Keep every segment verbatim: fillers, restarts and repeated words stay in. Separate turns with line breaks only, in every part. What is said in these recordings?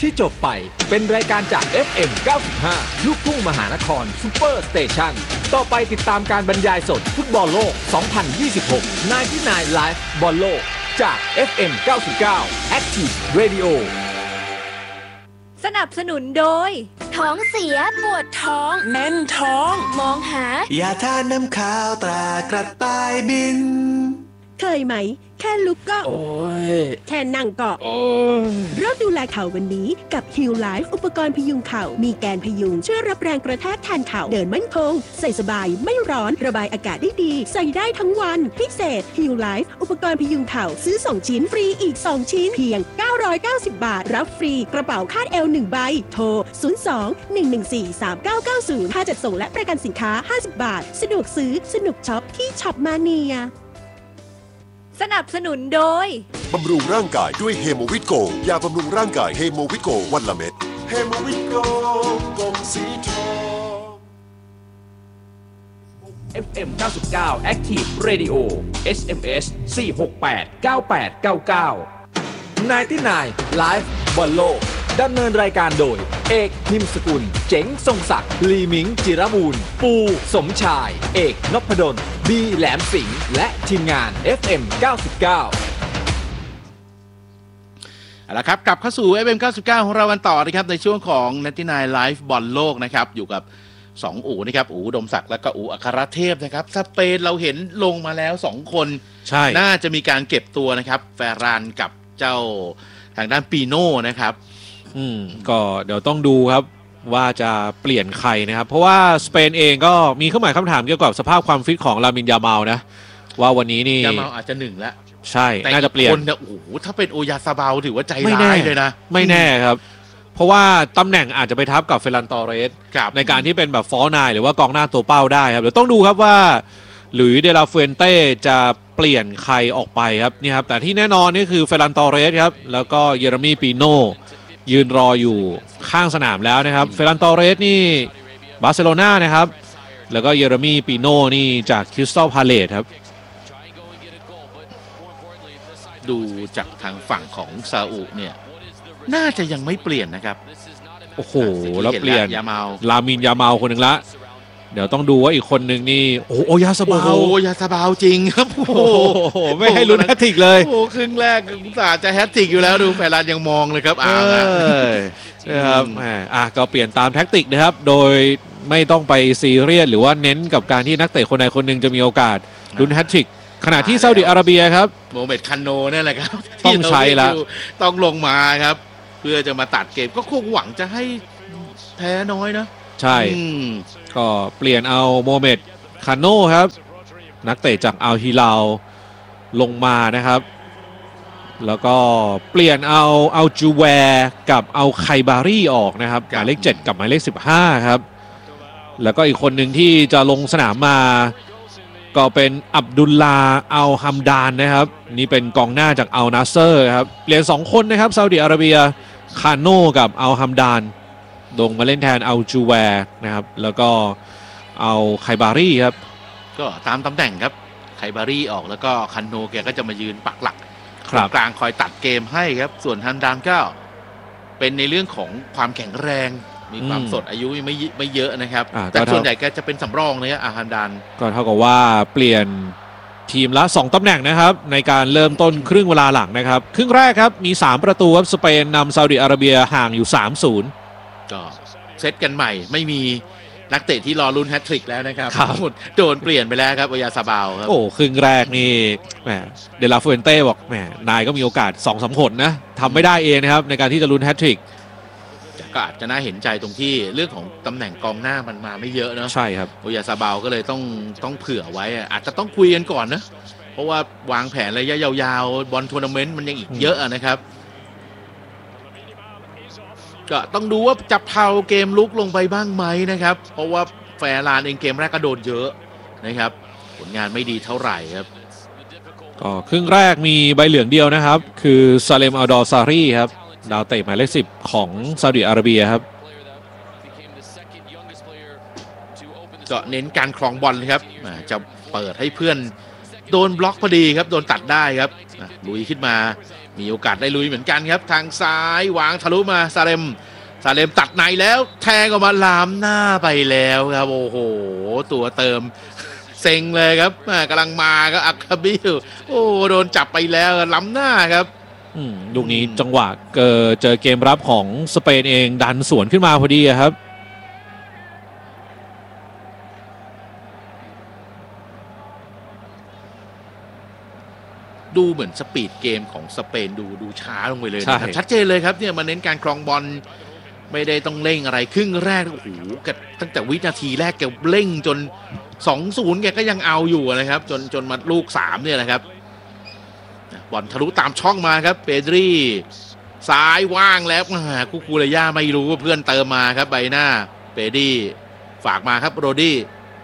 ที่จบไปเป็นรายการจาก เอฟ เอ็ม เก้าสิบห้า ลูกทุ่งมหานครซุปเปอร์สเตชันต่อไปติดตามการบรรยายสดฟุตบอลโลก สองพันยี่สิบหก ไนน์ตี้ไนน์ Live บอลโลกจาก เอฟ เอ็ม เก้าสิบเก้า Active Radio
สนับสนุนโดย
ท้องเสียปวดท้อง
แน่นท้อง
มองหาย
าทาน้ำข้าวตรากระต่ายบิน
เคยไหมแค่ลุกก็
โอ้ย
แค่นั่งก็
โอ้ย
เริ่มดูแลเข่าวันนี้กับ Heal Life อุปกรณ์พยุงเข่ามีแกนพยุงช่วยรับแรงกระแทกแทนเข่าเดินมั่นคงใส่สบายไม่ร้อนระบายอากาศได้ดีใส่ได้ทั้งวันพิเศษ Heal Life อุปกรณ์พยุงเข่าซื้อสองชิ้นฟรีอีกสองชิ้นเพียงเก้าร้อยเก้าสิบบาทรับฟรีกระเป๋าคาดเอวหนึ่งใบโทรศูนย์ สอง หนึ่ง หนึ่ง สี่ สาม เก้า เก้า ศูนย์ค่าจัดส่งและประกันสินค้าห้าสิบบาทสะดวกซื้อสนุกช็อปที่ช็อปมาเนีย
สนับสนุนโดย
บำรุงร่างกายด้วยเฮโมวิตโกยาบำรุงร่างกายเฮโมวิตโกวันละเม็ดเฮโมวิตโกกลมสีทอง
เอฟ เอ็ม เก้าสิบเก้า Active Radio เอส เอ็ม เอส สี่ หก แปด เก้า แปด เก้า เก้า ไนน์ตี้ไนน์ Live บอลโลกดำเนินรายการโดยเอกนิมสกุลเจ๋งทรงศักดิ์ลีมิงจิรบูรณ์ปูสมชายเอกนพดลบีแหลมสิงห์และทีมงาน เอฟ เอ็ม เก้าสิบเก้า
เอาละครับกลับเข้าสู่ เอฟ เอ็ม เก้าสิบเก้า ของเรากันต่อนะครับในช่วงของ ไนน์ตี้ไนน์ Live บอลโลกนะครับอยู่กับสองอู๋นะครับอู๋อุดมศักดิ์และก็อู๋อัครเทพนะครับสเปนเราเห็นลงมาแล้วสองคน
ใช่
น่าจะมีการเก็บตัวนะครับแฟรานกับเจ้าทางด้านปีโน่นะครับ
อืมก็เดี๋ยวต้องดูครับว่าจะเปลี่ยนใครนะครับเพราะว่าสเปนเองก็มีเครื่องหมายคำถามเกี่ยวกับสภาพความฟิตของลามินยามาลนะว่าวันนี้นี่
ยามาลอาจจะหนึ่งแล้ว
ใช่น่าจะเปลี่ยน
คนเนี่ยโอ้โหถ้าเป็นโอยาซาบาลถือว่าใจร้ายเลยนะ
ไม่แน่ครับเพราะว่าตำแหน่งอาจจะไปทับกับเฟรันตอเรสในการที่เป็นแบบฟอร์นายหรือว่ากองหน้าตัวเป้าได้ครับเดี๋ยวต้องดูครับว่าหลุยส์เดลาฟูเอนเต้จะเปลี่ยนใครออกไปครับนี่ครับแต่ที่แน่นอนนี่คือเฟรันตอเรสครับแล้วก็เยเรมีปีโน่ยืนรออยู่ข้างสนามแล้วนะครับเฟรันตอเรสนี่บาร์เซโลนานะครับแล้วก็เยเรมีปีโน่นี่จากคริสตัลพาเลซครับ
ดูจากทางฝั่งของซาอุเนี่ยน่าจะยังไม่เปลี่ยนนะครับ
โอ้โหแล้วเปลี่ยนลามินยามาลคนหนึ่งละเดี๋ยวต้องดูว่าอีกคนหนึ่งนี่โอ้โอยาซาบาล
โอ้ยาซาบาลจริงครับโอ้โห
ไม่ให้ลุ้นแฮตทริกเลย
โอ้ครึ่งแรกอุตส่าห์จะแฮตทริกอยู่แล้วดูแฟนยังมองเลยครับอ่า
นะครับอ่ะก็เปลี่ยนตามแท็กติกนะครับโดยไม่ต้องไปซีเรียสหรือว่าเน้นกับการที่นักเตะคนใดคนหนึ่งจะมีโอกาสลุ้นแฮตทริกขณะที่ซาอุดิอาระเบียครับ
โมเมดคันโนนี่แหละครับ
ต้องใช้แล้ว
ต้องลงมาครับเพื่อจะมาตัดเกมก็คงหวังจะให้แพ้น้อยนะ
ใช่ก็เปลี่ยนเอาโมเมดคาโน่ครับนักเตะจากอัลฮิลาลลงมานะครับแล้วก็เปลี่ยนเอาเอาจูแวร์กับเอาไคบารี่ออกนะครับหมายเลขเจ็ดกับหมายเลขสิบห้าครับแล้วก็อีกคนหนึ่งที่จะลงสนามมาก็เป็นอับดุลลาอัลฮัมดานนะครับนี่เป็นกองหน้าจากอัลนาเซอร์ครับเปลี่ยนสองคนนะครับซาอุดิอาระเบียคาโน่กับอัลฮัมดานลงมาเล่นแทนเอาจูแวร์นะครับแล้วก็เอาไคบารี่ครับ
ก็ตามตำแหน่งครับไคบารี่ออกแล้วก็คันโนแกก็จะมายืนปักหลักกลางคอยตัดเกมให้ครับส่วนฮันดานก็เป็นในเรื่องของความแข็งแรงมีความสดอายุไม่ไม่เยอะนะครับแต่ส่วนใหญ่แกจะเป็นสำรองเลยอะฮันดาน
ก็เท่ากับว่าเปลี่ยนทีมละสองตำแหน่งนะครับในการเริ่มต้นครึ่งเวลาหลังนะครับครึ่งแรกครับมีสามประตูครับสเปนนำซาอุดิอาระเบียห่างอยู่ สามศูนย์
ก็เซตกันใหม่ไม่มีนักเตะที่รอลุ้นแฮตทริกแล้วนะครับหมดโดนเปลี่ยนไปแล้วครับโอยาซาบาลครับ
โอ้ครึ่งแรกนี่แหมเดลาฟูเอนเต้บอกแหมนายก็มีโอกาส สองสาม คนนะทำไม่ได้เองนะครับในการที่จะลุ้นแฮตทริก
ก็อาจจะน่าเห็นใจตรงที่เรื่องของตำแหน่งกองหน้ามันมาไม่เยอะเนาะ
ใช่ครับ
โอยาซาบาลก็เลยต้องต้องเผื่อไว้อาจจะต้องคุยกันก่อนนะเพราะว่าวางแผนระยะยาวๆบอลทัวร์นาเมนต์มันยังอีกเยอะนะครับก็ต้องดูว่าจับเทาเกมลุกลงไปบ้างไหมนะครับเพราะว่าแฟร์ลานเองเกมแรกก็โดนเยอะนะครับผลงานไม่ดีเท่าไหร่ครับ
ก็ครึ่งแรกมีใบเหลืองเดียวนะครับคือซาเลมอัลดอซารีครับดาวเตะหมายเลขสิบของซาอุดิอาระเบียครับ
ก็เน้นการครองบอลครับจะ เปิดให้เพื่อนโดนบล็อกพอดีครับโดนตัดได้ครับลุยขึ้นมามีโอกาสได้ลุยเหมือนกันครับทางซ้ายวางทะลุมาซาเลมซาเลมตัดในแล้วแทงออกมาลามหน้าไปแล้วครับโอ้โหตัวเติมเซ็งเลยครับกำลังมาก็อัคาบิลโอ้โดนจับไปแล้วล้ำหน้าครับ
ลูกนี้จังหวะเกิดเจอเกมรับของสเปนเองดันสวนขึ้นมาพอดีครับ
ดูเหมือนสปีดเกมของสเปนดูดูช้าลงไปเลยนะครับชัดเจนเลยครับเนี่ยมาเน้นการครองบอลไม่ได้ต้องเร่งอะไรครึ่งแรกโอ้โหตั้งแต่วินาทีแรกแกเร่งจน สองศูนย์ แกก็ยังเอาอยู่นะครับจนจนมาลูกสามเนี่ยนะครับบอลทะลุตามช่องมาครับเปดรีซ้ายว่างแล้วคูคูเรย่าไม่รู้ว่าเพื่อนเติมมาครับใบหน้าเปดรีฝากมาครับโรดี้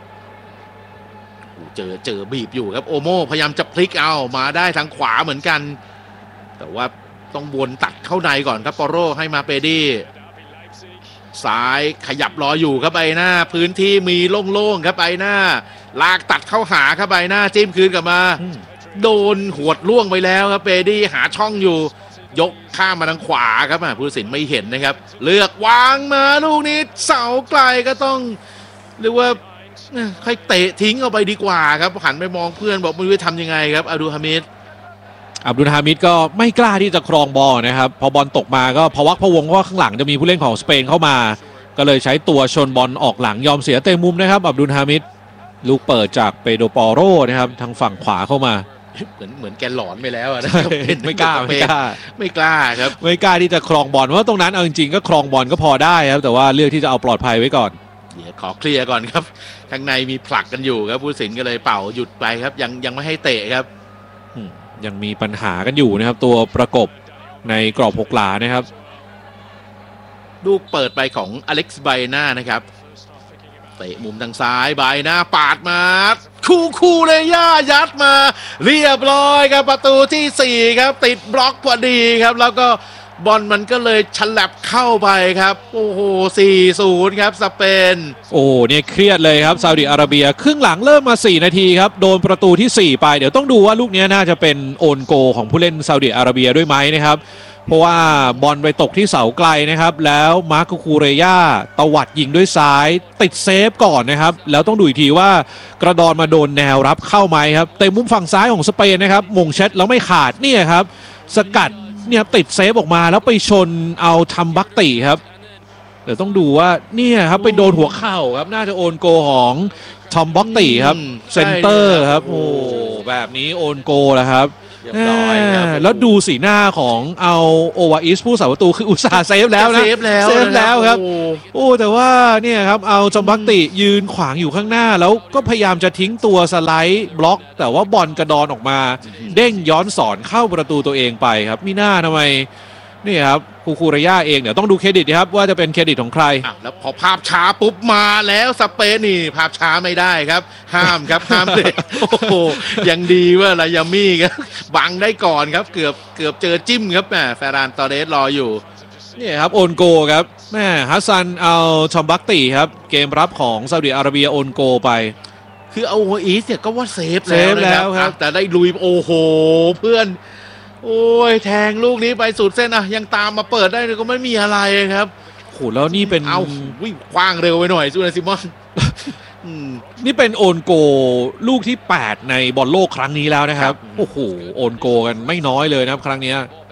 เจอเจอบีบอยู่ครับโอโม่พยายามจะพลิกเอามาได้ทางขวาเหมือนกันแต่ว่าต้องวนตัดเข้าในก่อนครับปอโรให้มาเปดี้ซ้ายขยับรออยู่ครับใบหน้าพื้นที่มีโล่งๆครับใบหน้าลากตัดเข้าหาครับใบหน้าจิ้มคืนกลับมาโดนหวดล่วงไปแล้วครับเปดี้หาช่องอยู่ยกข้ามมาทางขวาครับผู้ตัดสินไม่เห็นนะครับเลือกวางมาลูกนี้เสาไกลก็ต้องเรียกว่าค่อยเตะทิ้งเอาไปดีกว่าครับหันไปมองเพื่อนบอกไม่รู้จะทำยังไงครับอับดุลฮามิด
อับดุลฮามิดก็ไม่กล้าที่จะครองบอลนะครับพอบอลตกมาก็พะวักพะวงเพราะว่าข้างหลังจะมีผู้เล่นของสเปนเข้ามาก็เลยใช้ตัวชนบอลออกหลังยอมเสียเตะมุมนะครับอับดุลฮามิดลูกเปิดจากเปโดปอโรนะครับทางฝั่งขวาเข้ามา
เหมือนเหมือนแกหลอนไปแล้วนะ
ไม่กล้าไม่กล้า
ไม่กล้าครับ
ไม่กล้าที่จะครองบอลเพราะตรงนั้นเอาจริงๆก็ครองบอลก็พอได้ครับแต่ว่าเลือกที่จะเอาปลอดภัยไว้ก่อน
เดี๋ยวขอเคลียร์ก่อนครับข้างในมีผลักกันอยู่ครับผู้ตัดสินก็เลยเป่าหยุดไปครับยังยังไม่ให้เตะครับ
ยังมีปัญหากันอยู่นะครับตัวประกบในกรอบหกหลานะครับ
ลูกเปิดไปของอเล็กซ์ไบน่านะครับเตะมุมทางซ้ายไบน่าปาดมาคูคูเลยย่ายัดมาเรียบร้อยครับประตูที่สี่ครับติดบล็อกพอดีครับแล้วก็บอลมันก็เลยฉลับเข้าไปครับโอ้โห สี่ศูนย์ ครับสเปน
โอ้เนี่ยเครียดเลยครับซาอุดิอาระเบียครึ่งหลังเริ่มมาสี่นาทีครับโดนประตูที่สี่ไปเดี๋ยวต้องดูว่าลูกนี้น่าจะเป็นโอนโกของผู้เล่นซาอุดิอาระเบียด้วยไหมนะครับเพราะว่าบอลไปตกที่เสาไกลนะครับแล้วมาร์คคูเรย่าตวัดยิงด้วยซ้ายติดเซฟก่อนนะครับแล้วต้องดูอีกทีว่ากระดอนมาโดนแนวรับเข้าไหมครับเตะมุมฝั่งซ้ายของสเปนนะครับมงเช็ดแล้วไม่ขาดเนี่ยครับสกัดเนี่ยติดเซฟออกมาแล้วไปชนเอาทำบักตีครับเดี๋ยวต้องดูว่าเนี่ยครับไปโดนหัวเข่าครับน่าจะโอนโกของทอมบักตีครับเซนเตอร์ครับโอ้แบบนี้โอนโกแล้วครับแล้วดูสีหน้าของเอาโอวาอิสผู้สาประตูคืออุตส่าห์เซฟแล้วนะ
เซฟแล้ว
เซฟแล้วครับโอ้แต่ว่าเนี่ยครับเอาจอมบักติยืนขวางอยู่ข้างหน้าแล้วก็พยายามจะทิ้งตัวสไลด์บล็อกแต่ว่าบอลกระดอนออกมาเด้งย้อนสอนเข้าประตูตัวเองไปครับมิน่าทำไมนี่ครับคูคูเรย่าเองเดี๋ยวต้องดูเครดิตครับว่าจะเป็นเครดิตของใคร
แล้วพอภาพช้าปุ๊บมาแล้วสเปนนี่ภาพช้าไม่ได้ครับห้ามครับห้ามเลยโอ้โหยังดีว่าลายามี่ครับบังได้ก่อนครับเกือบเกือบเจอจิ้มครับแหมเฟรานตอเรสรออยู่
นี่ครับโอนโกครับแม่ฮัสซันเอาชอมบักตีครับเกมรับของซาอุดิอาระเบียโอนโกไป
คือเอาโออีสเนี่ยก็ว่าเซฟแล้วนะครับแต่ได้ลุยโอ้โหเพื่อนโอ้ยแทงลูกนี้ไปสุดเส้นอ่ะยังตามมาเปิดได้ก็ไม่มีอะไรครับ
โหแล้วนี่เป็น
เอาวิ่งคว้างเร็วไปหน่อยซูนาซิมอน
นี่เป็นโอนโกลูกที่แปดในบอลโลกครั้งนี้แล้วนะครับโอ้โหโอนโกกันไม่น้อยเลยนะครับครั้งนี้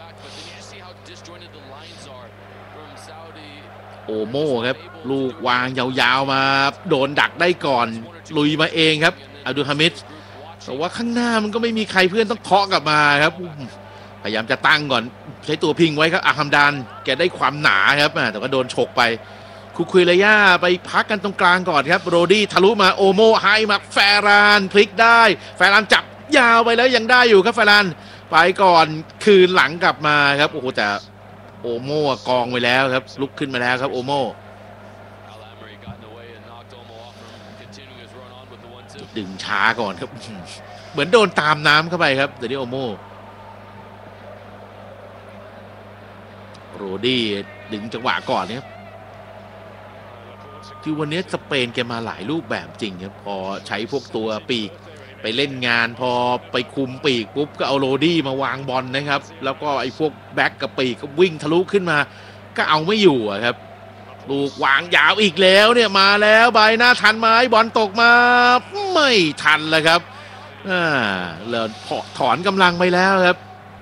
โอโม่ครับลูกวางยาวๆมาโดนดักได้ก่อนลุยมาเองครับอับดุลฮามิดแต่ว่าข้างหน้ามันก็ไม่มีใครเพื่อนต้องเคาะกลับมาครับพยายามจะตั้งก่อนใช้ตัวพิงไว้ครับอาฮัมดานแกได้ความหนาครับแต่ก็โดนฉกไปคูคุยเรย่าไปพักกันตรงกลางก่อนครับโรดี้ทะลุมาโอโม่ให้มาแฟรานพลิกได้แฟรานจับยาวไปแล้วยังได้อยู่ครับแฟรานไปก่อนคืนหลังกลับมาครับโอ้โหแต่โอโม่กองไปแล้วครับลุกขึ้นมาแล้วครับโอโม่ดึงช้าก่อนครับเหมือนโดนตามน้ำเข้าไปครับเดนิโอโม่โรดี้ดึงจังหวะก่อนครับคือวันนี้สเปนแกมาหลายรูปแบบจริงครับพอใช้พวกตัวปีกไปไปเล่นงานพอไปคุมปีกปุ๊บก็เอาโรดี้มาวางบอลนะครับแล้วก็ไอ้พวกแบ็กกับปีกก็วิ่งทะลุขึ้นมาก็เอาไม่อยู่ครับลูกวางยาวอีกแล้วเนี่ยมาแล้วใบหน้าทันไหมบอลตกมาไม่ทันเลยครับอ่าเลยถอนกำลังไปแล้วครับ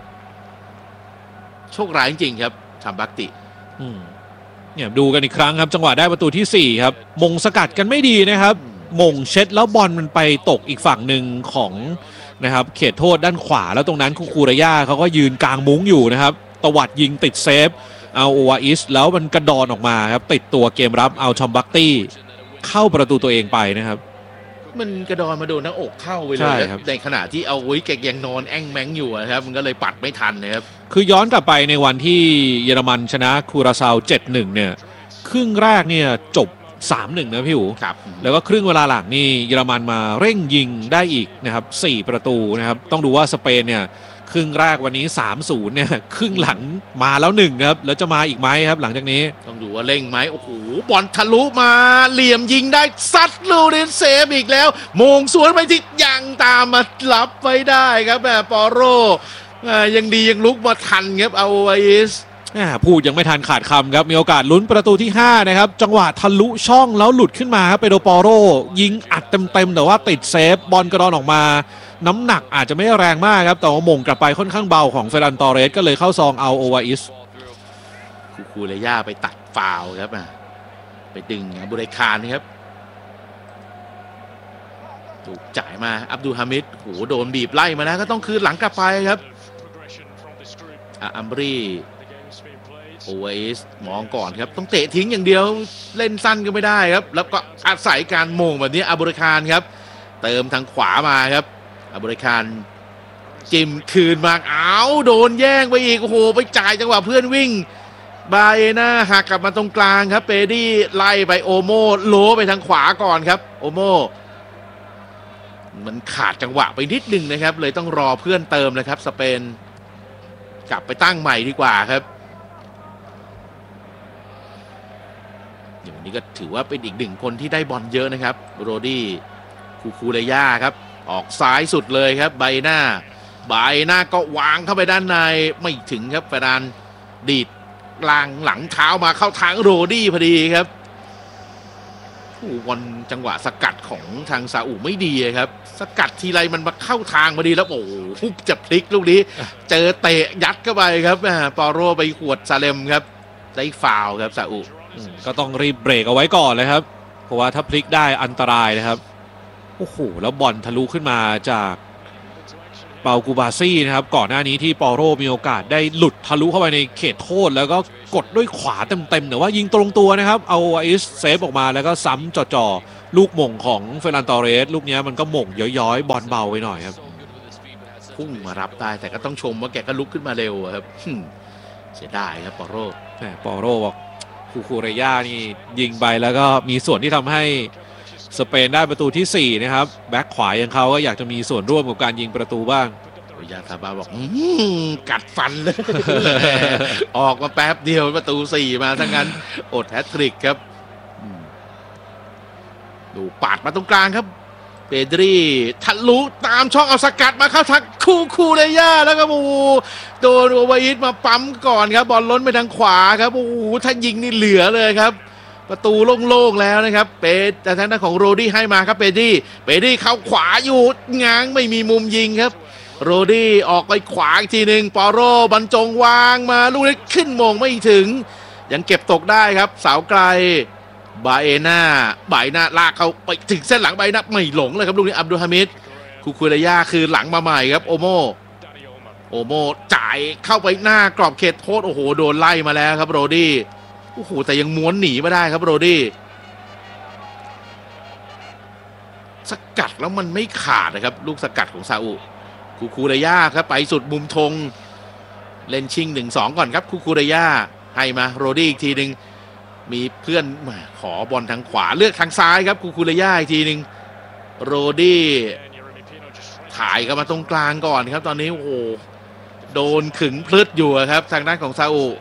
โชคร้ายจริงๆครับชัมบักติ
เนี่ยดูกันอีกครั้งครับจังหวะได้ประตูที่สี่ครับมงสกัดกันไม่ดีนะครับมงเช็ดแล้วบอลมันไปตกอีกฝั่งหนึ่งของนะครับเขตโทษด้านขวาแล้วตรงนั้นคูคูระยาเขาก็ยืนกลางมุ้งอยู่นะครับตวัดยิงติดเซฟเอาโอวาอิสแล้วมันกระดอนออกมาครับติดตัวเกมรับเอาชอมบักตี้เข้าประตูตัวเองไปนะครับ
มันกระดอนมาโดนหน้าอกเข้าไปเลยครับในขณะที่เอาไว้แกยังนอนแอ่งแมงอยู่ครับมันก็เลยปัดไม่ทันนะครับ
คือย้อนกลับไปในวันที่เยอรมันชนะคูราซาว เจ็ดหนึ่ง เนี่ยครึ่งแรกเนี่ยจบ สามหนึ่ง นะพี่อู๋
ครับ
แล้วก็ครึ่งเวลาหลังนี่เยอรมันมาเร่งยิงได้อีกนะครับสี่ประตูนะครับต้องดูว่าสเปนเนี่ยครึ่งแรกวันนี้ สามศูนย์ เนี่ยครึ่งหลังมาแล้วหนึ่งครับแล้วจะมาอีกไหมครับหลังจากนี้
ต้องดูว่าเร่งไหมโอ้โหบอลทะลุมาเหลี่ยมยิงได้ซัดลูเดนเซฟอีกแล้วโมงสวนไปที่ยังตามมารับไว้ได้ครับแบบปอโรยังดียังลุกมาทันครับเอาไว้
พูดยังไม่ทันขาดคำครับมีโอกาสลุ้นประตูที่ห้านะครับจังหวะทะลุช่องแล้วหลุดขึ้นมาครับเปโดปอโรยิงอัดเต็มๆแต่ว่าติดเซฟบอลกระดอนออกมาน้ำหนักอาจจะไม่แรงมากครับแต่ว่าหม่งกลับไปค่อนข้างเบาของเฟรันตอเรสก็เลยเข้าซองเอาโอวาอิส
คูคูเลย่าไปตัดฟาวครับไปดึงบุเรคานนะครับถูกจ่ายมาอับดุลฮามิดโหโดนบีบไล่มาแล้วก็ต้องคืนหลังกลับไปครับอัมบรีโอเวสมองก่อนครับต้องเตะทิ้งอย่างเดียวเล่นสั้นก็ไม่ได้ครับแล้วก็อาศัยการโมงแบบนี้อับดุลคานครับเติมทางขวามาครับอับดุลคานจิ้มคืนมาอ้าวโดนแย่งไปอีกโอ้โหไปจ่ายจังหวะเพื่อนวิ่งบาเอน่าหักกลับมาตรงกลางครับเปดี้ไล่ไปโอโมโลไปทางขวาก่อนครับโอโมมันขาดจังหวะไปนิดนึงนะครับเลยต้องรอเพื่อนเติมเลยครับสเปนกลับไปตั้งใหม่ดีกว่าครับอย่างนี้ก็ถือว่าเป็นอีกหนึ่งคนที่ได้บอลเยอะนะครับโรดี้คูคูเลย่าครับออกซ้ายสุดเลยครับใบหน้าใบหน้าก็วางเข้าไปด้านในไม่ถึงครับเฟรานดีดกลางหลังเท้ามาเข้าทางโรดี้พอดีครับบอลจังหวะสกัดของทางซาอุไม่ดีครับสกัดทีไรมันมาเข้าทางพอดีแล้วโอ้โหจะพลิกลูกนี้เจอเตะยัดเข้าไปครับปอโรไปขวดซาเลมครับได้ฟาวครับซาอุ
ก็ต้องรีบเบรกเอาไว้ก่อนเลยครับเพราะว่าถ้าพลิกได้อันตรายนะครับโอ้โหแล้วบอลทะลุขึ้นมาจากเปากูบาซี่นะครับก่อนหน้านี้ที่ปอโรมีโอกาสได้หลุดทะลุเข้าไปในเขตโทษแล้วก็กดด้วยขวาเต็มๆแต่ว่ายิงตรงตัวนะครับเอาไอซ์เซฟออกมาแล้วก็ซ้ำจ่อๆลูกหม่งของเฟรันตอเรสลูกนี้มันก็หม่งย้อยๆบอลเบาไปหน่อยครับ
พุ่งมารับได้แต่ก็ต้องชมว่าแกก็ลุกขึ้นมาเร็วครับเสียดายครับปอโร
แต่ปอโรบอกคูคูเรย่านี่ยิงไปแล้วก็มีส่วนที่ทำให้สเปนได้ประตูที่สี่นะครับแบ็คขวาอย่างเขาก็อยากจะมีส่วนร่วมกับการยิงประตูบ้าง
ยาซาบาบอกกัดฟันเลยออกมาแป๊บเดียวประตูสี่มาทั้งนั้นอดแฮตทริกครับดูปาดมาตรงกลางครับเปดรีทะลุตามช่องเอาสกัดมาเข้าทางคูคูเลย่าแล้วก็โอ้โหโดนโอวาอิสมาปั๊มก่อนครับบอลล้นไปทางขวาครับโอ้โหถ้ายิงนี่เหลือเลยครับประตูโล่งๆแล้วนะครับเปแต่ทางด้านของโรดี้ให้มาครับเปดี้เปดี้เข้าขวาอยู่ง้างไม่มีมุมยิงครับโรดี้ออกไปขวาอีกทีหนึ่งปอโรบรรจงวางมาลูกนี้ขึ้นมงไม่ถึงยังเก็บตกได้ครับเสาไกลบาเอน่าใบหน้าลากเขาไปถึงเส้นหลังใบหน้าไม่หลงเลยครับลูกนี้อับดุลฮามิดคูคูเลย่าคือหลังมาใหม่ครับโอโมโอโมจ่ายเข้าไปหน้ากรอบเขตโทษโอ้โหโดนไล่มาแล้วครับโรดี้โอ้โหแต่ยังม้วนหนีไม่ได้ครับโรดี้สกัดแล้วมันไม่ขาดนะครับลูกสกัดของซาอุคูคูเรย่าครับไปสุดมุมธงเล่นชิง หนึ่งสอง ก่อนครับคูคูเรย่าให้มาโรดี้อีกทีหนึ่งมีเพื่อนขอบอลทางขวาเลือกทางซ้ายครับคูคูเรย่าอีกทีหนึ่งโรดี้ถ่ายกันมาตรงกลางก่อนครับตอนนี้โอ้โหโดนขึงพลึดอยู่ครับทางด้านของซาอุ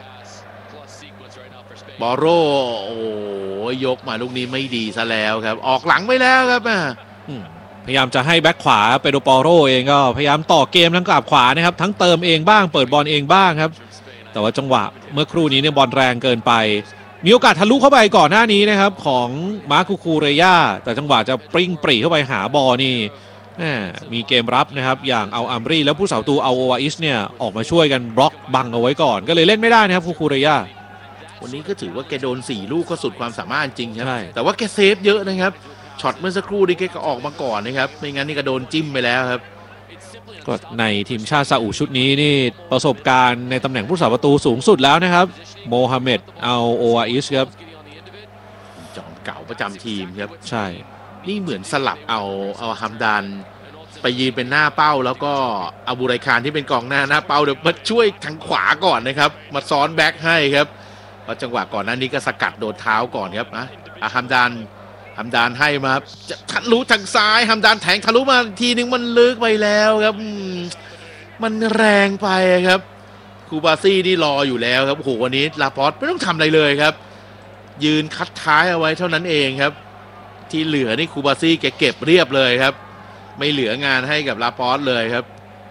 บอโรโอ้ยกมาลูกนี้ไม่ดีซะแล้วครับออกหลังไปแล้วครับอ่ะ
พยายามจะให้แบ็คขวาเปโดรปอโรเองก็พยายามต่อเกมทั้งกลับขวานะครับทั้งเติมเองบ้างเปิดบอลเองบ้างครับแต่ว่าจังหวะเมื่อครู่นี้เนี่ยบอลแรงเกินไปมีโอกาสทะลุเข้าไปก่อนหน้านี้นะครับของมาร์คูคูเรย่าแต่จังหวะจะปริ้งปรีเข้าไปหาบอลนี่มีเกมรับนะครับอย่างเอาอัมรีแล้วผู้สาวตูเอาโอวาอิชเนี่ยออกมาช่วยกันบล็อกบังเอาไว้ก่อนก็เลยเล่นไม่ได้นะครับคูคูเรย่า
วันนี้ก็ถือว่าแกโดนสี่ลูกก็สุดความสามารถจริงครับแต่ว่าแกเซฟเยอะนะครับช็อตเมื่อสักครู่นี้แกก็ออกมาก่อนนะครับไม่งั้นนี่ก็โดนจิ้มไปแล้วครับ
ก็ในทีมชาติซาอุชุดนี้นี่ประสบการณ์ในตำแหน่งผู้สาประตูสูงสุดแล้วนะครับโมฮัมเหม็ดเอาโอวาอิชครับ
จอมเก่าประจำทีมครับ
ใช่
นี่เหมือนสลับเอาเอาฮัมดานไปยืนเป็นหน้าเป้าแล้วก็อาบูไรคานที่เป็นกองหน้าหน้าเป้าเดี๋ยวมาช่วยทางขวาก่อนนะครับมาซ้อนแบ็คให้ครับเพราะจังหวะก่อนหน้านี้ก็สกัดโดนเท้าก่อนครับนะอาฮัมดานฮัมดานให้มาจะทะลุทางซ้ายฮัมดานแทงทะลุมาทีนึงมันลึกไปแล้วครับมันแรงไปครับคูบาซี่นี่รออยู่แล้วครับโอ้โหวันนี้ลาปอร์ตไม่ต้องทำอะไรเลยครับยืนคัดท้ายเอาไว้เท่านั้นเองครับที่เหลือนี่คูบาซี่แกเก็บเรียบเลยครับไม่เหลืองานให้กับลาปอร์ตเลยครับ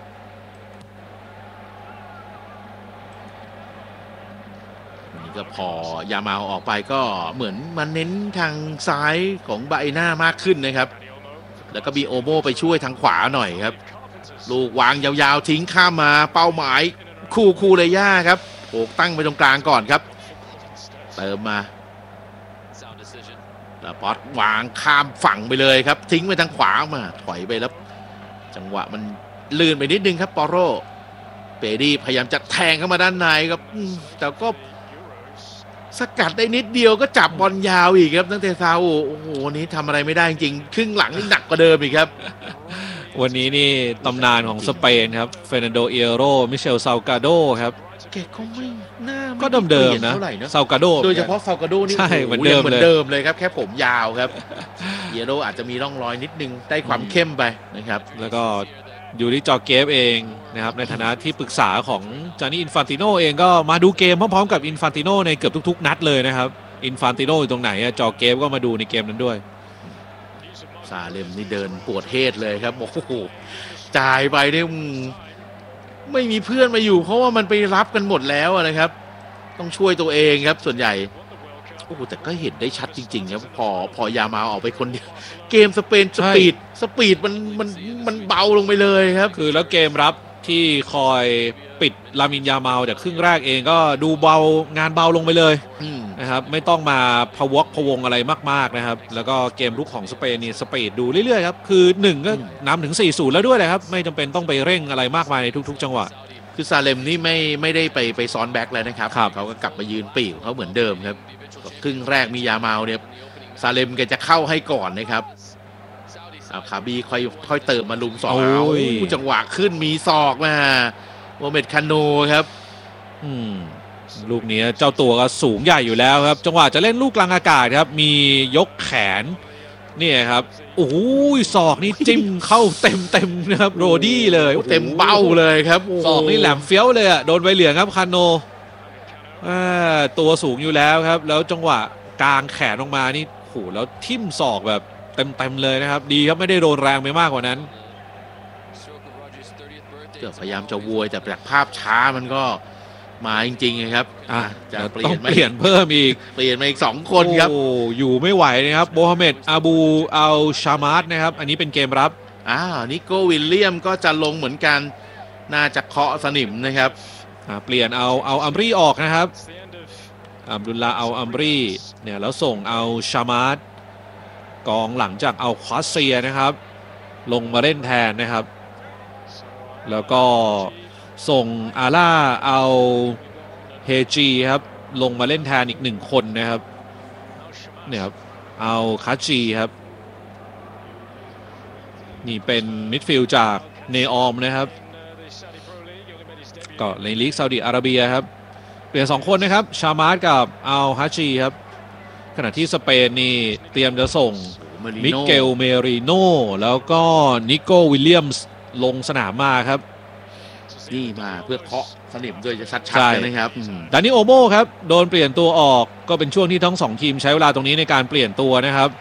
ก็พอยามาออกไปก็เหมือนมันเน้นทางซ้ายของไบหน้ามากขึ้นนะครับแล้วก็มีโอโมไปช่วยทางขวาหน่อยครับลูกวางยาวๆทิ้งข้ามมาเป้าหมายคู่คูเรย่าครับโอกตั้งไปตรงกลางก่อนครับเติมมาแล้วป๊อตวางข้ามฝั่งไปเลยครับทิ้งไปทางขวามาถอยไปแล้วจังหวะมันลื่นไปนิดนึงครับปอโรเปดี้พยายามจะแทงเข้ามาด้านในครับแต่ก็สกัดได้นิดเดียวก็จับบอลยาวอีกครับตั้งแต่ซาอุโอ้โหวันนี้ทำอะไรไม่ได้จริงครึ่งหลังนี่หนักกว่าเดิมอีกครับ
วันนี้นี่ตำนานของสเปนครับเฟรนันโดเอโรมิเชลซาลกาโดครับ
แกก็ไม่น่า
ก็เดิมๆนะซาลกาโด
โดยเฉพาะซาลกาโดนี่
ใช่เหมือนเดิมเหมื
อนเดิมเลยครับแค่ผมยาวครับเอโรอาจจะมีร่องรอยนิดนึงได้ความเข้มไปนะครับ
แล้วก็อยู่ที่จอเกฟเองนะครับในฐานะที่ปรึกษาของจานี่อินฟานติโนเองก็มาดูเกมพร้อมๆกับอินฟานติโนในเกือบทุกๆนัดเลยนะครับอินฟานติโนอยู่ตรงไหนจอเกฟก็มาดูในเกมนั้นด้วย
ซาเลมนี่เดินปวดเทศเลยครับโอ้โหจ่ายไปเนี่ยไม่มีเพื่อนมาอยู่เพราะว่ามันไปรับกันหมดแล้วนะครับต้องช่วยตัวเองครับส่วนใหญ่โอ้โหแต่ก็เห็นได้ชัดจริงๆครับพอพอยามาออกไปคนเดียวเกมสเปนสปีดสปีดมันมันมันเบาลงไปเลยครับ
คือแล้วเกมรับที่คอยปิดลามินยามาจากครึ่งแรกเองก็ดูเบางานเบาลงไปเลยนะครับไม่ต้องมาพะวกพะวงอะไรมากๆนะครับแล้วก็เกมรุกของสเปนนี่สปีดดูเรื่อยๆครับคือหนึ่งก็นำถึง สี่ศูนย์ แล้วด้วยนะครับไม่จำเป็นต้องไปเร่งอะไรมากมายในทุกๆจังหวะ
คือซาเลมนี่ไม่ไม่ได้ไปไปซ้อนแบ็คแล้วนะครับเขาก็กลับมายืนปีกเขาเหมือนเดิมครับครึ่งแรกมียามาเนี่ยซาเลมแกจะเข้าให้ก่อนนะครับคาบีค่อยค่อยเติมมาลุมสองเอาจังหวะขึ้นมีศอกมาโมเมดคาโนครับ
อืมลูกนี้เจ้าตัวก็สูงใหญ่อยู่แล้วครับจังหวะจะเล่นลูกกลางอากาศครับมียกแขนนี่ครับโอ้ยศอกนี่จิ้มเข้าเต็มเต็มนะครับโรดี้เลย
เต็มเบ้าเลยครับ
ศอกนี่แหลมเฟี้ยวเลยอ่ะโดนใบเหลืองครับคาโนตัวสูงอยู่แล้วครับแล้วจังหวะกลางแขนลงมานี่โหแล้วทิ่มศอกแบบเต็มๆเลยนะครับดีครับไม่ได้โดนแรงไปมากกว่านั้น
ก็พยายามจะโวยแต่จากภาพช้ามันก็มาจริงๆครับ
อ่ะจะเปลี่ยนเปลี่ยนเพิ่มอีก
เปลี่ยนมาอีกสองคนครับ
โอ้อยู่ไม่ไหวนะครับโมฮัมเหม็ดอาบูอัลชามาร์ดนะครับอันนี้เป็นเกมรับ
อ่านิโก้วิลเลียมก็จะลงเหมือนกันน่าจะเคาะสนิมนะครับ
เปลี่ยนเอาเอาอัมรีออกนะครับอับดุลลาเอาอัมรีเนี่ยแล้วส่งเอาชามาร์ดกองหลังจากเอาควาเซียนะครับลงมาเล่นแทนนะครับแล้วก็ส่งอาล่าเอาเฮจีครับลงมาเล่นแทนอีกหนึ่งคนนะครับเนี่ยครับเอาคาจีครับนี่เป็นมิดฟิลด์จากเนออมนะครับก็ในลีกซาอุดิอาระเบียครับเปลี่ยนสองคนนะครับชามาร์ดกับอัลฮาจีครับขณะที่สเปนนี่เตรียมจะส่งมิเกลเมริโนแล้วก็นิโก้วิลเลียมส์ลงสนามมาครับ
นี่มาเพื่อเคาะสนิมด้วยจะชัดๆเลยนะครับ
ดานิโอโมครับโดนเปลี่ยนตัวออกก็เป็นช่วงที่ทั้งสองทีมใช้เวลาตรงนี้ในการเปลี่ยนตัวนะครับ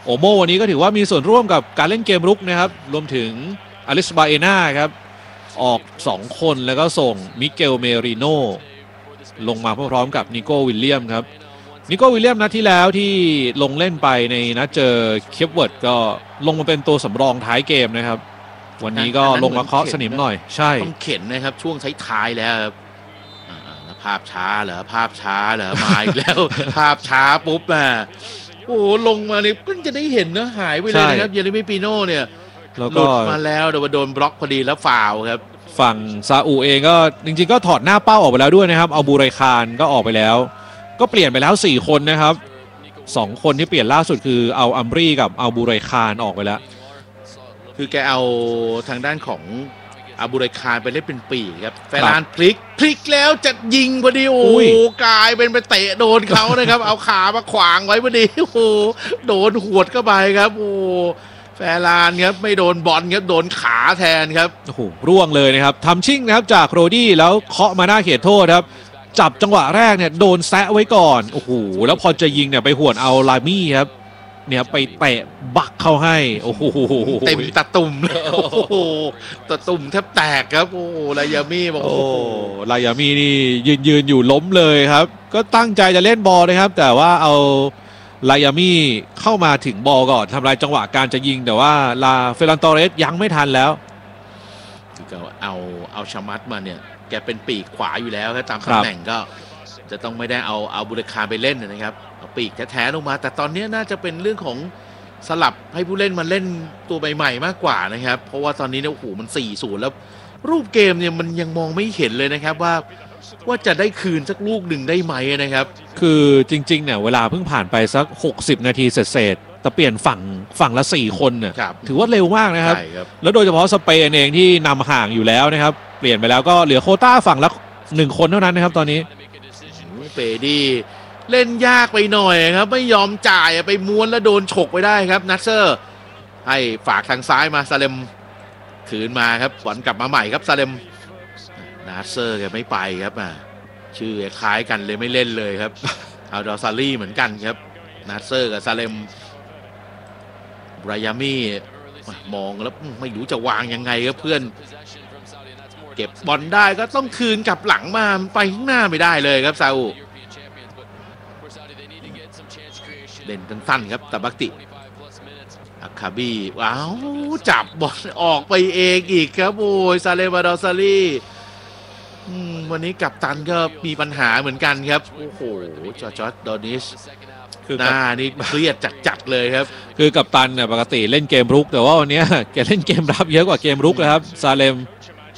โอโมวันนี้ก็ถือว่ามีส่วนร่วมกับการเล่นเกมรุกนะครับรวมถึงอลิสบาเอน่าครับออกสองคนแล้วก็ส่งมิเกลเมริโนลงมาพร้อมๆกับนิโก้วิลเลียมครับนิโก้วิลเลียมนัดที่แล้วที่ลงเล่นไปในนัดเจอเคปเวิร์ดก็ลงมาเป็นตัวสำรองท้ายเกมนะครับวันนี้ก็ลงมาเคาะสนิมหน่อยใช่
ต้องเข็นนะครับช่วงท้ายๆแล้วครับแล้วภาพช้าเหรอภาพช้าเหรอมาอีกแล้ว ภาพช้าปุ๊บอ่ะโอ้ลงมาเนี่ยก็จะได้เห็นนะหายไปเลยนะครับเยเรมีปิโน่เนี่ยหลุดมาแล้วแต่ว่าโดนบล็อกพอดีแล้วฟาวครับ
ฝั่งซาอุเองก็จริงๆก็ถอดหน้าเป้าออกไปแล้วด้วยนะครับเอาบูไรคานก็ออกไปแล้วก็เปลี่ยนไปแล้วสี่คนนะครับสองคนที่เปลี่ยนล่าสุดคือเอาอัมบรีกับเอาบูไรคานออกไปแล้ว
คือแกเอาทางด้านของอาบูไรคานไปเล่นเป็นปีกครับแฟรานพลิกพลิกแล้วจะยิงพอดีโอ้กลายเป็นไปเตะโดนเขานะครับเอาขามาขวางไว้พอดีโอ้โดนหวดเข้าไปครับโอ้แฟรานครับไม่โดนบอลครับโดนขาแทนครับ
โอ้โหร่วงเลยนะครับทำชิ่งนะครับจากโรดี้แล้วเคาะมาหน้าเขตโทษครับจับจังหวะแรกเนี่ยโดนแซะไว้ก่อนโอ้โหแล้วพอจะยิงเนี่ยไปหวดเอาลามี่ครับเนี่ยไปเตะบักเข้าให้โอ้โห
เต็มตะตุ่มโอ้โหตะตุ่มแทบแตกครับโอ้ลายามี่บอกโอ้
ลายามี่นี่ยืนยืนอยู่ล้มเลยครับก็ตั้งใจจะเล่นบอลนะครับแต่ว่าเอาลายามี่เข้ามาถึงบอลก่อนทำลายจังหวะการจะยิงแต่ว่าลาเฟรันตอเรสยังไม่ทันแล้ว
คือก็เอาเอาชามัดมาเนี่ยแกเป็นปีกขวาอยู่แล้วครับตามตำแหน่งก็จะต้องไม่ได้เอาเอาบุรคาไปเล่นนะครับเอาปีกแท้ๆลงมาแต่ตอนนี้น่าจะเป็นเรื่องของสลับให้ผู้เล่นมาเล่นตัวใหม่ๆมากกว่านะครับเพราะว่าตอนนี้เนี่ยโอ้โหมัน สี่ศูนย์ แล้วรูปเกมเนี่ยมันยังมองไม่เห็นเลยนะครับว่าว่าจะได้คืนสักลูกหนึ่งได้ไหมนะครับ
คือจริงๆเนี่ยเวลาเพิ่งผ่านไปสักหกสิบนาทีเสร็จๆแต่เปลี่ยนฝั่งฝั่งละสี่คนเนี่ยถือว่าเร็วมากนะครับแล้วโดยเฉพาะสเปนเองที่นำห่างอยู่แล้วนะครับเปลี่ยนไปแล้วก็เหลือโควต้าฝั่งละหนึ่งคนเท่านั้นนะครับตอนนี้
เปดีเล่นยากไปหน่อยครับไม่ยอมจ่ายไปม้วนแล้วโดนฉกไปได้ครับนัสเซอร์ให้ฝากทางซ้ายมาซาเลมคืนมาครับบอลกลับมาใหม่ครับซาเลมนัสเซอร์แกไม่ไปครับอ่ะชื่อคล้ายกันเลยไม่เล่นเลยครับเอาดอซารี่เหมือนกันครับนัสเซอร์กับซาเลมบรายามี่มองแล้วไม่รู้จะวางยังไงครับเพื่อนเก็บบอลได้ก็ต้องคืนกลับหลังมาไปข้างหน้าไม่ได้เลยครับซาอุเล่นสั้นๆครับตาบักติอาคาบีว้าวจับบอลออกไปเองอีกครับโอ้ยซาเลมาดอซารีวันนี้กัปตันก็มีปัญหาเหมือนกันครับโอ้โหจอร์จดอนิชคือหน้านี่เครียดจัดๆเลยครับ
คือกัปตันเนี่ยปกติเล่นเกมรุกแต่ว่าวันนี้แกเล่นเกมรับเยอะกว่าเกมรุกนะครับซาเลม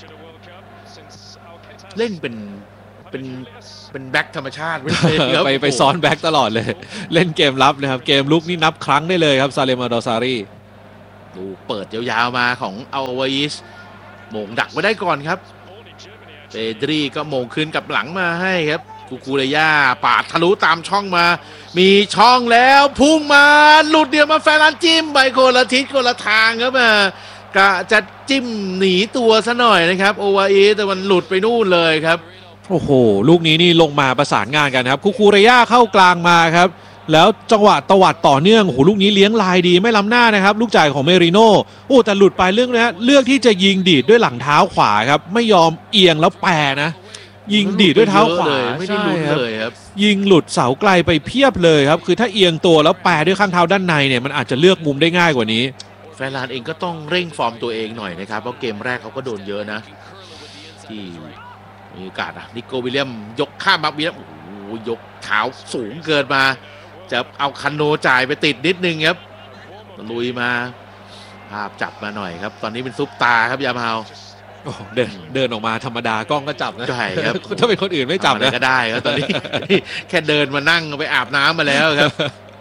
เล่นเป็นเป็นเป็นแบ็คธรรมชาติ
ไปไปซ้อนแบ็คตลอดเลยเล่นเกมรับนะครับเกมลุกนี่นับครั้งได้เลยครับซาเลมาดอซารี
ดูเปิดยาวๆมาของอัลวาอิสโมงดักไว้ได้ก่อนครับเปดรีก็โมงคืนกับหลังมาให้ครับกูกูเรย่าปาดทะลุตามช่องมามีช่องแล้วพุ่งมาหลุดเดียวมาแฟรันจิ้มไปคนละทิศคนละทางครับอ่ะกะจะจิ้มหนีตัวซะหน่อยนะครับโอวาอิสแต่มันหลุดไปนู่นเลยครับ
โอ้โหลูกนี้นี่ลงมาประสานงานกันครับคูคูเรย่าเข้ากลางมาครับแล้วจังหวะตวัดต่อเนื่องโอ้โหลูกนี้เลี้ยงลายดีไม่ล้ำหน้านะครับลูกจ่ายของเมริโน่โอ้แต่หลุดไปเรื่องนี้เลือกที่จะยิงดีดด้วยหลังเท้าขวาครับไม่ยอมเอียงแล้วแปรนะยิงดีดด้วยเท้าขวา
ไม่ได้ลุ้นเลยครับ
ยิงหลุดเสาไกลไปเพียบเลยครับคือถ้าเอียงตัวแล้วแปรด้วยข้างเท้าด้านในเนี่ยมันอาจจะเลือกมุมได้ง่ายกว่านี้
แฟนลานเองก็ต้องเร่งฟอร์มตัวเองหน่อยนะครับเพราะเกมแรกเขาก็โดนเยอะนะที่มีโอกาสนะนิโก้วิลเลียมยกข้ามบักวิลเลียมโอ้โหยกเท้าสูงเกินมาจะเอาคันโนจ่ายไปติดนิดนึงครับลุยมาภาพจับมาหน่อยครับตอนนี้เป็นซุปตาครับยามาฮาว
เดินเดินออกมาธรรมดากล้องก็จับนะ
ใช่ครับ
ถ้าเป็นคนอื่นไม่จับนะ
ก็ได้ครับตอนนี้แค่เดินมานั่งไปอาบน้ำมาแล้วครับ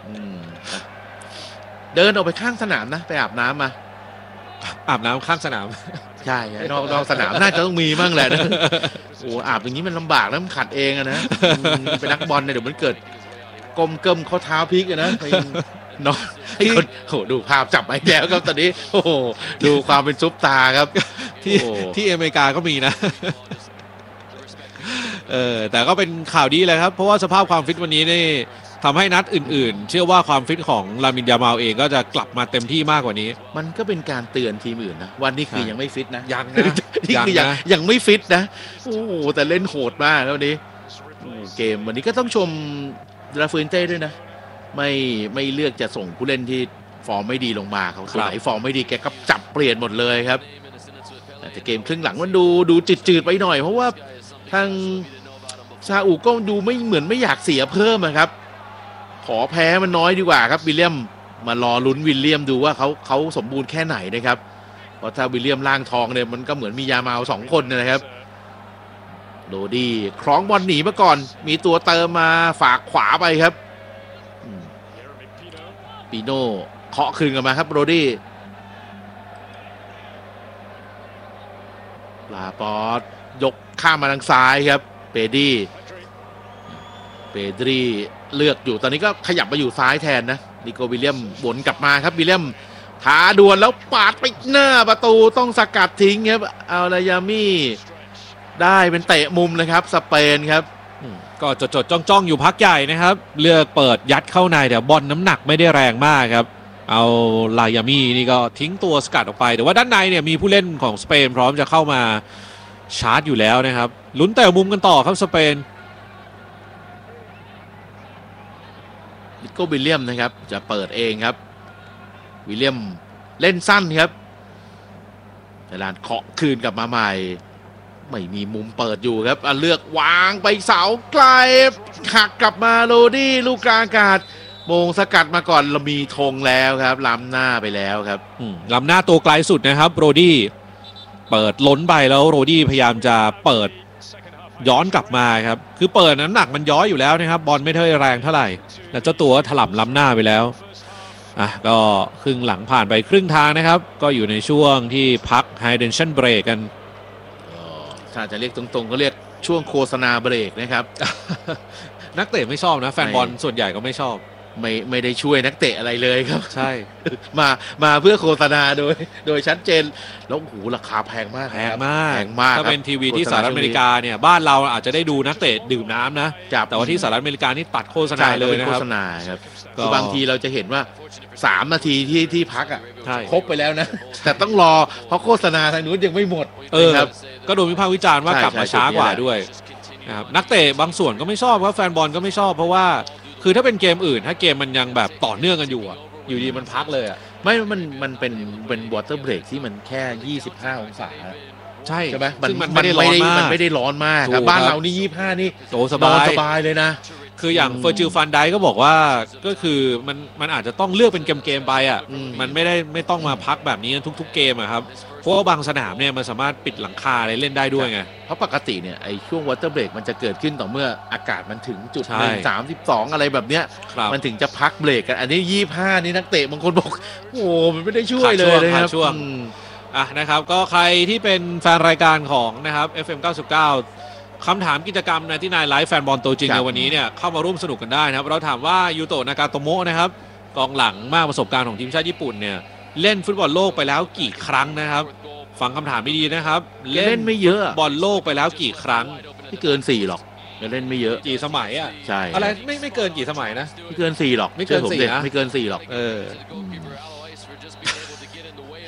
เดินออกไปข้างสนามนะไปอาบน้ำมา
อาบน้ำข้างสนาม
ใช่นอกนอกสนามน่าจะต้องมีมั่งแหละนะโอ้อาบอย่างนี้มันลำบากแล้วมันขัดเองอะนะเป็นนักบอลเนี่ยเดี๋ยวมันเกิดกลมเกิมข้อเท้าพลิกอะนะน้องให้คนโอ้ดูภาพจับไปแล้วครับตอนนี้โอ้ดูความเป็นซุปตาครับ
ที่ที่อเมริกาก็มีนะเออแต่ก็เป็นข่าวดีเลยครับเพราะว่าสภาพความฟิตวันนี้นี่ทำให้นัดอื่นๆ เชื่อว่าความฟิตของลามินยามาลเองก็จะกลับมาเต็มที่มากกว่านี้
มันก็เป็นการเตือนทีมอื่นนะวันนี้คือยังไม่ฟิตนะ
ยังนะ
นี่คือยังยังไม่ฟิตนะโอ้โหแต่เล่นโหดมากแล้ววันนี้เกมวันนี้ก็ต้องชมลาฟูนเต้ด้วยนะไม่ไม่เลือกจะส่งผู้เล่นที่ฟอร์มไม่ดีลงมาเขาส่วนไหนฟอร์มไม่ดีแกก็จับเปลี่ยนหมดเลยครับแต่เกมครึ่งหลังมันดูดูจืดๆไปหน่อยเพราะว่าทางซาอุก็ดูไม่เหมือนไม่อยากเสียเพิ่มครับขอแพ้มันน้อยดีกว่าครับวิลเลียมมารอลุ้นวิลเลียมดูว่าเขาเขาสมบูรณ์แค่ไหนนะครับเพราะถ้าวิลเลียมล่างทองเนี่ยมันก็เหมือนมียามาลสองคนนะครับโรดี้คล้องบอลหนีมาก่อนมีตัวเติมมาฝากขวาไปครับปีโน่เคาะคืนกันมาครับโรดี้ลาปอสยกข้ามมาทางซ้ายครับเปดี้เปดรีเลือกอยู่ตอนนี้ก็ขยับมาอยู่ซ้ายแทนนะนิโกวิลเลียมวนกลับมาครับวิลเลียมท้าดวลแล้วปาดไปหน้าประตูต้องสกัดทิ้งครับอัลลายามี่ได้เป็นเตะมุมนะครับสเปนครับ
ก็จดจดจ้องจ้องอยู่พักใหญ่นะครับเลือกเปิดยัดเข้าในแต่บอลน้ำหนักไม่ได้แรงมากครับเอาลายามี่นี่ก็ทิ้งตัวสกัดออกไปแต่ว่าด้านในเนี่ยมีผู้เล่นของสเปนพร้อมจะเข้ามาชาร์จอยู่แล้วนะครับลุ้นแต่มุมกันต่อครับสเปน
นิโก้วิลเลียมนะครับจะเปิดเองครับวิลเลียมเล่นสั้นครับแต่ลานเคาะคืนกลับมาใหม่ไม่มีมุมเปิดอยู่ครับเลือกวางไปเสาไกลหักกลับมาโรดี้ลูกกลางอากาศโมงสกัดมาก่อนเรามีธงแล้วครับล้ำหน้าไปแล้วครับ
ล้ำหน้าตัวไกลสุดนะครับโรดี้เปิดล้นไปแล้วโรดี้พยายามจะเปิดย้อนกลับมาครับคือเปิดน้ำหนักมันย้อยอยู่แล้วนะครับบอลไม่เท่าแรงเท่าไหร่แต่เจ้าตัวถล่ำล้ำหน้าไปแล้วอ่ะก็ครึ่งหลังผ่านไปครึ่งทางนะครับก็อยู่ในช่วงที่พักไฮเดนชั่นเบรกกัน
ถ้าจะเรียกตรงๆก็เรียกช่วงโฆษณาเบรกนะครับ
นักเตะไม่ชอบนะแฟนบอลส่วนใหญ่ก็ไม่ชอบ
ไม่ไม่ได้ช่วยนักเตะอะไรเลยครับ
ใช่
มามาเพื่อโฆษณาโดยโดยชัดเจนแล้วโอ้โหราคาแพงมาก
แพงมาก
แพงมาก
ถ้าเป็นทีวีที่สหรัฐอเมริกาเนี่ยบ้านเราอาจจะได้ดูนักเตะดื่มน้ำนะแต่ว่าที่สหรัฐอเมริกานี่ตัดโฆษณาเลยนะครับ
โฆษณาครับคือบางทีเราจะเห็นว่าสามนาทีที่ที่พักอ่ะครบไปแล้วนะแต่ต้องรอเพราะโฆษณาทางนู้นยังไม่หมด
ครับก็โดนวิพากษ์วิจารณ์ว่ากลับมาช้ากว่าด้วยนะครับนักเตะบางส่วนก็ไม่ชอบเพราะแฟนบอลก็ไม่ชอบเพราะว่าคือถ้าเป็นเกมอื่นถ้าเกมมันยังแบบต่อเนื่องกันอยู่อ่ะอยู่ดีมันพักเลยอ่ะ
ไม่มันมันเป็นเป็นวอเตอร์เบรกที่มันแค่ยี่สิบห้าองศา
ใช่
ใช่ไหมมันมันไม่ได้ร้อนมากมันไม่ได้ร้อนมากบ้านเรานี่ยี่สิบห้านี่
โตสบาย
สบายเลยนะ
คืออย่างเฟอร์จิลฟันไดก็บอกว่าก็คือมันมันอาจจะต้องเลือกเป็นเกมเกมไปอ่ะมันไม่ได้ไม่ต้องมาพักแบบนี้ทุกๆเกมอะครับเพราะว่าบางสนามเนี่ยมันสามารถปิดหลังคาอะไรเล่นได้ด้วยไง
เพราะปกติเนี่ยไอ้ช่วงวอเตอร์เบรกมันจะเกิดขึ้นต่อเมื่ออากาศมันถึงจุดหนึ่งสามสิบสองอะไรแบบเนี้ยมันถึงจะพักเบรกกันอันนี้ยี่สิบห้านี่นักเตะบางคนบอกโอ้มันไม่ได้ช่วยเลยนะครับ
ช่วงอ่ะนะครับก็ใครที่เป็นแฟนรายการของนะครับ เอฟ เอ็ม เก้าสิบเก้าคำถามกิจกรรมนะที่นายไลฟ์แฟนบอลตัวจริงในวันนี้เนี่ยเข้ามาร่วมสนุกกันได้นะครับเราถามว่ายูโตะนากาโตโมะนะครับกองหลังมากประสบการณ์ของทีมชาติญี่ปุ่นเนี่ยเล่นฟุตบอลโลกไปแล้วกี่ครั้งนะครับฟังคำถามไม่ดีนะครับ
เล่นไม่เยอะ
บอลโลกไปแล้วกี่ครั้ง
ไม่เกินสี่หรอกเล่นไม่เยอะ
กี่สมัยอ่ะ
ใช่
อะไรไม่ไม่เกินกี่สมัยนะ
ไม่เกินสี่หรอก
ไม่เกินสี่นะ
ไม่เกินสี่หรอก
เออ